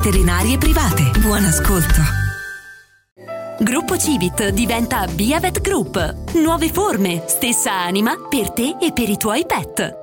veterinarie private. Buon ascolto. Gruppo Civit diventa Biavet Group. Nuove forme, stessa anima per te e per i tuoi pet.